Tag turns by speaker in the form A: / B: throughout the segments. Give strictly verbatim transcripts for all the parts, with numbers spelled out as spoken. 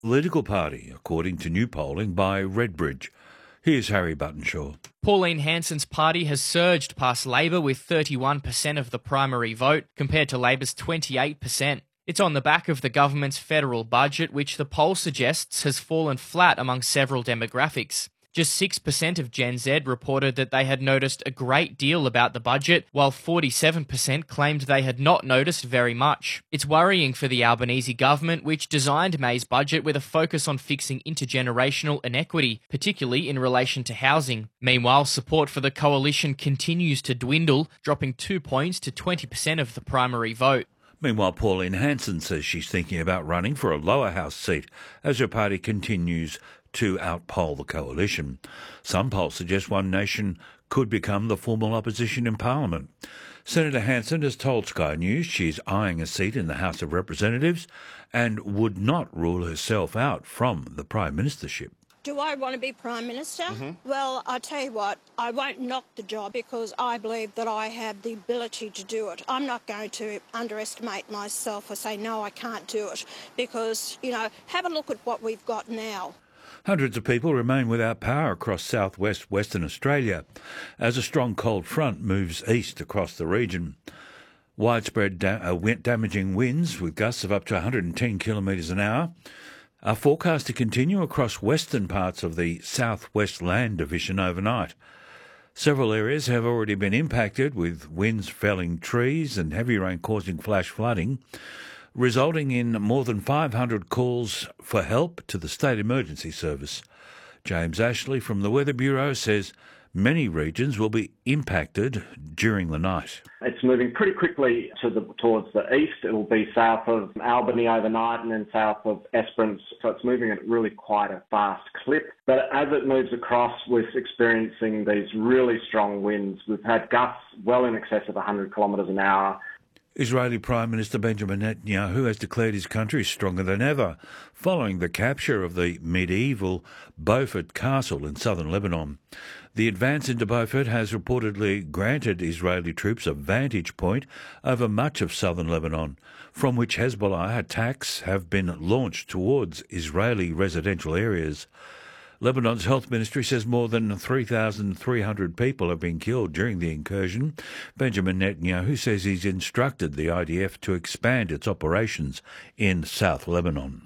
A: political party, according to new polling by Redbridge. Here's Harry Buttonshaw.
B: Pauline Hanson's party has surged past Labor with thirty-one percent of the primary vote, compared to Labor's twenty-eight percent. It's on the back of the government's federal budget, which the poll suggests has fallen flat among several demographics. Just six percent of Gen Z reported that they had noticed a great deal about the budget, while forty-seven percent claimed they had not noticed very much. It's worrying for the Albanese government, which designed May's budget with a focus on fixing intergenerational inequity, particularly in relation to housing. Meanwhile, support for the coalition continues to dwindle, dropping two points to twenty percent of the primary vote.
A: Meanwhile, Pauline Hanson says she's thinking about running for a lower house seat as her party continues to outpoll the coalition. Some polls suggest One Nation could become the formal opposition in Parliament. Senator Hanson has told Sky News she's eyeing a seat in the House of Representatives and would not rule herself out from the Prime Ministership.
C: Do I want to be Prime Minister?
D: Mm-hmm.
C: Well, I tell you what, I won't knock the job because I believe that I have the ability to do it. I'm not going to underestimate myself or say, no, I can't do it, because, you know, have a look at what we've got now.
A: Hundreds of people remain without power across southwest Western Australia as a strong cold front moves east across the region. Widespread da- uh, wind damaging winds with gusts of up to one hundred ten kilometres an hour are forecast to continue across western parts of the Southwest Land Division overnight. Several areas have already been impacted, with winds felling trees and heavy rain causing flash flooding, resulting in more than five hundred calls for help to the State Emergency Service. James Ashley from the Weather Bureau says many regions will be impacted during the night.
D: It's moving pretty quickly to the, towards the east. It will be south of Albany overnight and then south of Esperance. So it's moving at really quite a fast clip. But as it moves across, we're experiencing these really strong winds. We've had gusts well in excess of one hundred kilometres an hour.
A: Israeli Prime Minister Benjamin Netanyahu has declared his country stronger than ever, following the capture of the medieval Beaufort Castle in southern Lebanon. The advance into Beaufort has reportedly granted Israeli troops a vantage point over much of southern Lebanon, from which Hezbollah attacks have been launched towards Israeli residential areas. Lebanon's health ministry says more than three thousand three hundred people have been killed during the incursion. Benjamin Netanyahu says he's instructed the I D F to expand its operations in South Lebanon.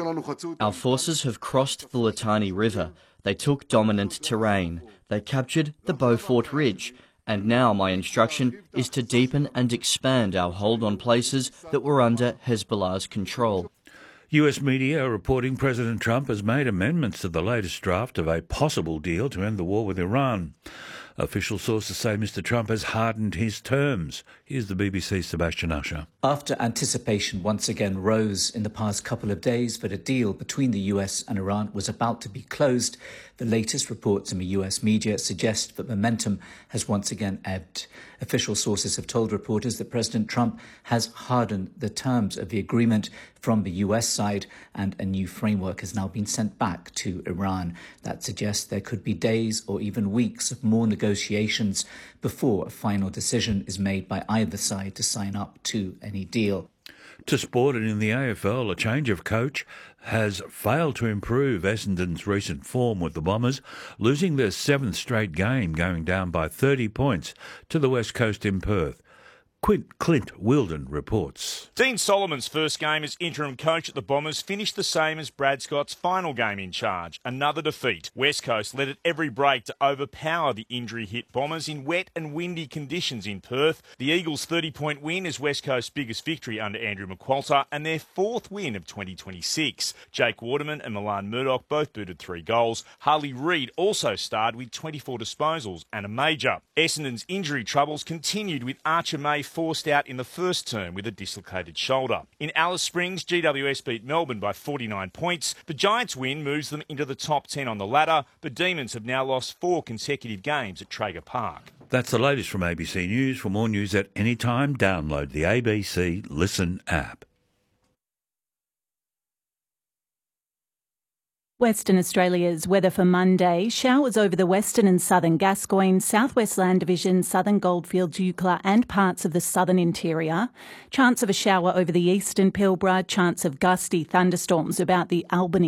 E: Our forces have crossed the Litani River. They took dominant terrain. They captured the Beaufort Ridge. And now my instruction is to deepen and expand our hold on places that were under Hezbollah's control.
A: U S media are reporting President Trump has made amendments to the latest draft of a possible deal to end the war with Iran. Official sources say Mister Trump has hardened his terms. Here's the B B C's Sebastian Usher.
F: After anticipation once again rose in the past couple of days that a deal between the U S and Iran was about to be closed, the latest reports in the U S media suggest that momentum has once again ebbed. Official sources have told reporters that President Trump has hardened the terms of the agreement from the U S side, and a new framework has now been sent back to Iran. That suggests there could be days or even weeks of more negotiations before a final decision is made by either side to sign up to any deal.
A: To sport, and in the A F L, a change of coach has failed to improve Essendon's recent form, with the Bombers losing their seventh straight game, going down by thirty points to the West Coast in Perth. Clint, Clint Wilden reports.
G: Dean Solomon's first game as interim coach at the Bombers finished the same as Brad Scott's final game in charge. Another defeat. West Coast led at every break to overpower the injury-hit Bombers in wet and windy conditions in Perth. The Eagles' thirty-point win is West Coast's biggest victory under Andrew McQualter and their fourth win of twenty twenty-six. Jake Waterman and Milan Murdoch both booted three goals. Harley Reid also starred with twenty-four disposals and a major. Essendon's injury troubles continued, with Archer May forced out in the first term with a dislocated shoulder. In Alice Springs, G W S beat Melbourne by forty-nine points. The Giants' win moves them into the top ten on the ladder. The Demons have now lost four consecutive games at Traeger Park.
A: That's the latest from A B C News. For more news at any time, download the A B C Listen app.
H: Western Australia's weather for Monday. Showers over the western and southern Gascoyne, southwest Land Division, southern Goldfields, Eucla and parts of the southern interior. Chance of a shower over the eastern Pilbara. Chance of gusty thunderstorms about the Albany